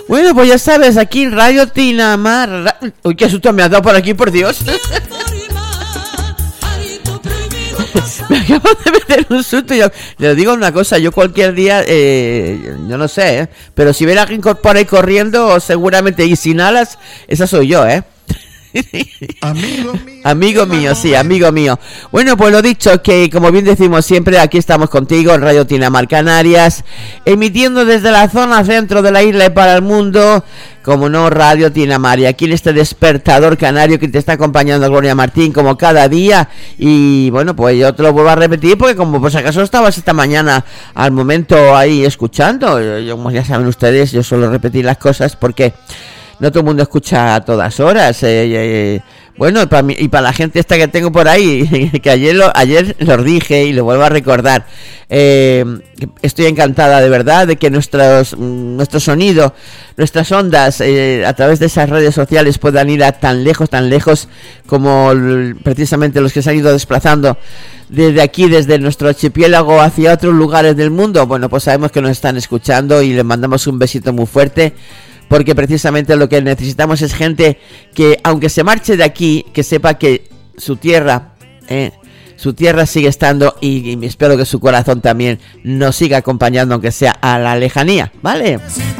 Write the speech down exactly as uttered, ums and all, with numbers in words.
Bueno, pues ya sabes, aquí en Radio Tinamar. Ra... Uy, qué susto me has dado por aquí, por Dios. Me acabo de meter un susto. Yo le digo una cosa, yo cualquier día, eh, yo no sé, ¿eh? Pero si viene alguien por ahí corriendo, seguramente, y sin alas, esa soy yo, ¿eh? Amigo mío, amigo mío, sí, amigo mío. Bueno, pues lo dicho, que como bien decimos siempre, aquí estamos contigo en Radio Tinamar Canarias, emitiendo desde la zona centro de la isla y para el mundo, como no, Radio Tinamar, y aquí en este despertador canario que te está acompañando Gloria Martín como cada día. Y bueno, pues yo te lo vuelvo a repetir porque como por si acaso estabas esta mañana al momento ahí escuchando, yo, como ya saben ustedes, yo suelo repetir las cosas porque no todo el mundo escucha a todas horas. Eh, eh, bueno, para mí, y para la gente esta que tengo por ahí, que ayer lo, ayer los dije y lo vuelvo a recordar. Eh, estoy encantada de verdad de que nuestros, nuestro sonido, nuestras ondas, eh, a través de esas redes sociales puedan ir a tan lejos, tan lejos como el, precisamente los que se han ido desplazando desde aquí, desde nuestro archipiélago hacia otros lugares del mundo. Bueno, pues sabemos que nos están escuchando y les mandamos un besito muy fuerte. Porque precisamente lo que necesitamos es gente que, aunque se marche de aquí, que sepa que su tierra, eh, su tierra sigue estando y, y espero que su corazón también nos siga acompañando, aunque sea a la lejanía, ¿vale?